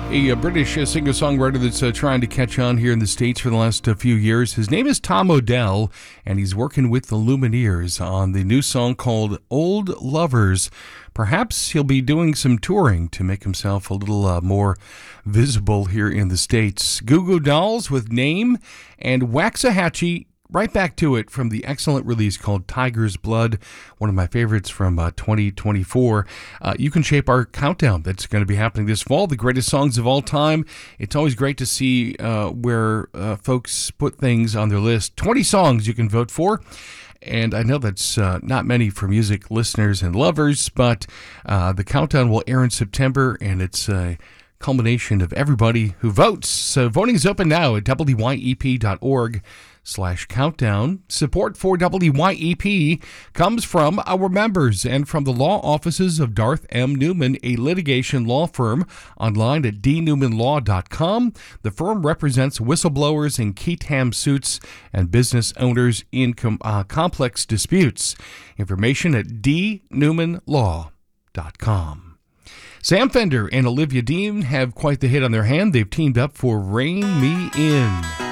A British singer-songwriter that's trying to catch on here in the States for the last few years. His name is Tom Odell, and he's working with the Lumineers on the new song called Old Lovers. Perhaps he'll be doing some touring to make himself a little more visible here in the States. Goo Goo Dolls with Name, and Waxahachie, right back to it from the excellent release called Tiger's Blood, one of my favorites from 2024. You can shape our countdown that's going to be happening this fall, the greatest songs of all time. It's always great to see where folks put things on their list. 20 songs you can vote for. And I know that's not many for music listeners and lovers, but the countdown will air in September, and it's a culmination of everybody who votes. So voting is open now at wyep.org/countdown. Support for WYEP comes from our members and from the law offices of Darth M. Newman, a litigation law firm, online at dnewmanlaw.com. The firm represents whistleblowers in qui tam suits and business owners in complex disputes. Information at dnewmanlaw.com. Sam Fender and Olivia Dean have quite the hit on their hand. They've teamed up for Rain Me In.